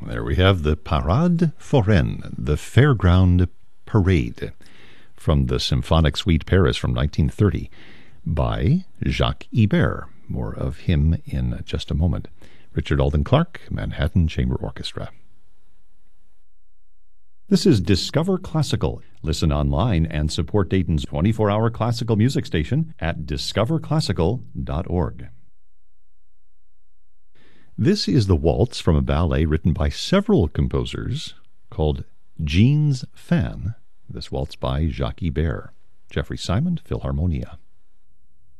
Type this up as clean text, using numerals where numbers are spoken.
There we have the Parade Foraine, the Fairground Parade, from the Symphonic Suite Paris from 1930 by Jacques Ibert. More of him in just a moment. Richard Alden Clark, Manhattan Chamber Orchestra. This is Discover Classical. Listen online and support Dayton's 24-hour classical music station at discoverclassical.org. This is the waltz from a ballet written by several composers called Jean's Fan. This waltz by Jacques Ibert. Jeffrey Simon, Philharmonia.